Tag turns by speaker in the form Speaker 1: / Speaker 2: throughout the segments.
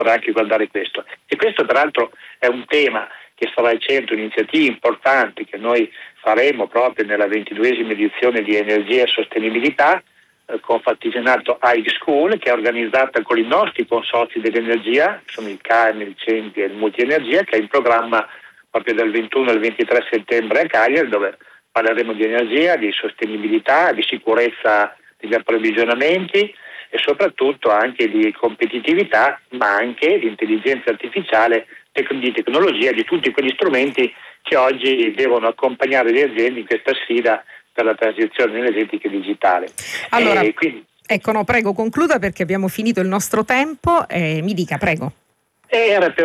Speaker 1: vorrei anche guardare questo. E questo peraltro è un tema che sarà al centro di iniziative importanti che noi faremo proprio nella 22esima edizione di Energia e Sostenibilità, con Fartigianato High School, che è organizzata con i nostri consorzi dell'energia, sono il CAEM, il CENPI e il Multienergia, che è in programma proprio dal 21 al 23 settembre a Cagliari, dove parleremo di energia, di sostenibilità, di sicurezza degli approvvigionamenti e soprattutto anche di competitività, ma anche di intelligenza artificiale, di tecnologia, di tutti quegli strumenti che oggi devono accompagnare le aziende in questa sfida per la transizione energetica e digitale.
Speaker 2: Allora, prego, concluda perché abbiamo finito il nostro tempo. Mi dica, prego.
Speaker 1: Era per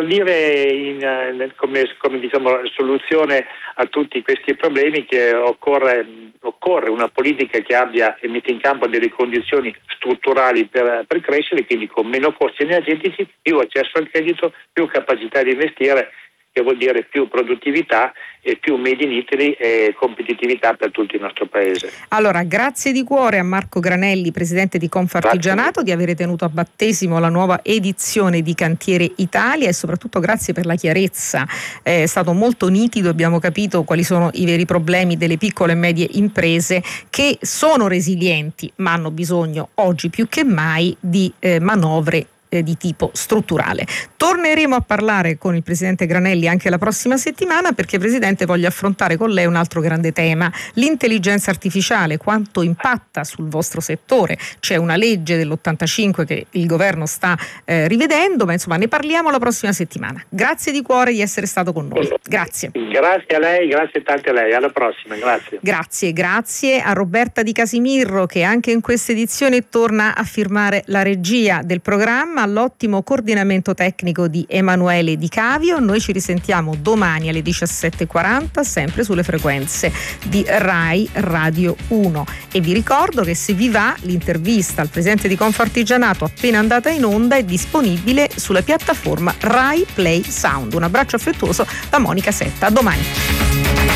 Speaker 1: dire come diciamo soluzione a tutti questi problemi che occorre una politica che abbia e mette in campo delle condizioni strutturali per crescere, quindi con meno costi energetici, più accesso al credito, più capacità di investire, che vuol dire più produttività e più made in Italy e competitività per tutto il nostro paese.
Speaker 2: Allora, grazie di cuore a Marco Granelli, presidente di Confartigianato, di aver tenuto a battesimo la nuova edizione di Cantiere Italia, e soprattutto grazie per la chiarezza. È stato molto nitido, abbiamo capito quali sono i veri problemi delle piccole e medie imprese, che sono resilienti ma hanno bisogno oggi più che mai di manovre di tipo strutturale. Torneremo a parlare con il presidente Granelli anche la prossima settimana, perché, presidente, voglio affrontare con lei un altro grande tema: l'intelligenza artificiale, quanto impatta sul vostro settore. C'è una legge dell'85 che il governo sta rivedendo, ma insomma ne parliamo la prossima settimana. Grazie di cuore di essere stato con noi. Grazie.
Speaker 1: Grazie a lei, grazie tante a lei, alla prossima, grazie.
Speaker 2: Grazie a Roberta Di Casimirro, che anche in questa edizione torna a firmare la regia del programma, all'ottimo coordinamento tecnico di Emanuele Di Cavio. Noi ci risentiamo domani alle 17:40, sempre sulle frequenze di Rai Radio 1, e vi ricordo che se vi va, l'intervista al presidente di Confartigianato appena andata in onda è disponibile sulla piattaforma Rai Play Sound. Un abbraccio affettuoso da Monica Setta, a domani.